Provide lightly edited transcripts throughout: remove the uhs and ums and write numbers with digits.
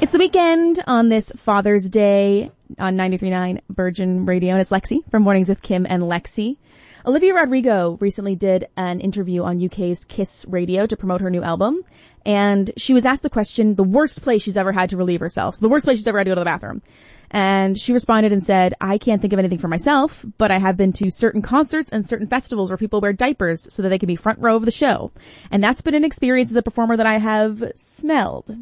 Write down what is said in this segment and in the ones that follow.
It's the weekend on this Father's Day on 93.9 Virgin Radio, and it's Lexi from Mornings with Kim and Lexi. Olivia Rodrigo recently did an interview on UK's Kiss Radio to promote her new album, and she was asked the question, the worst place she's ever had to relieve herself, so the worst place she's ever had to go to the bathroom. And she responded and said, I can't think of anything for myself, but I have been to certain concerts and certain festivals where people wear diapers so that they can be front row of the show. And that's been an experience as a performer that I have smelled.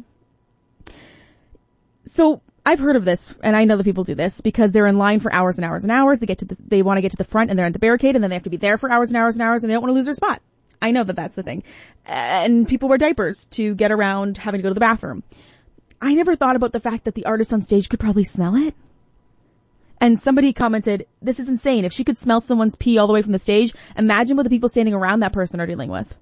So I've heard of this, and I know that people do this because they're in line for hours and hours and hours. They want to get to the front, and they're at the barricade, and then they have to be there for hours and hours and hours, and they don't want to lose their spot. I know that that's the thing. And people wear diapers to get around having to go to the bathroom. I never thought about the fact that the artist on stage could probably smell it. And somebody commented, this is insane. If she could smell someone's pee all the way from the stage, imagine what the people standing around that person are dealing with.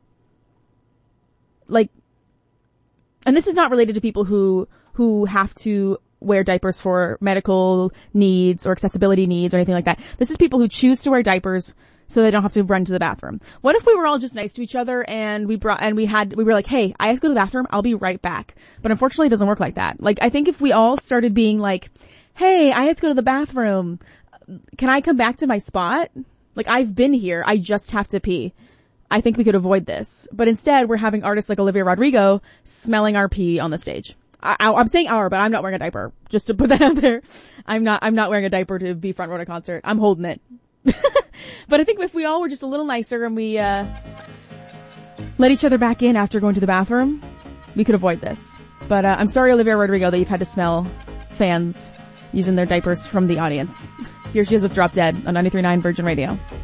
And this is not related to people who have to wear diapers for medical needs or accessibility needs or anything like that. This is people who choose to wear diapers so they don't have to run to the bathroom. What if we were all just nice to each other and we were like, hey, I have to go to the bathroom, I'll be right back. But unfortunately it doesn't work like that. I think if we all started being like, hey, I have to go to the bathroom, can I come back to my spot? I've been here, I just have to pee. I think we could avoid this. But instead we're having artists like Olivia Rodrigo smelling our pee on the stage. I'm saying our, but I'm not wearing a diaper. Just to put that out there. I'm not wearing a diaper to be front row at a concert. I'm holding it. But I think if we all were just a little nicer and we let each other back in after going to the bathroom, we could avoid this. But I'm sorry, Olivia Rodrigo, that you've had to smell fans using their diapers from the audience. Here she is with Drop Dead on 93.9 Virgin Radio.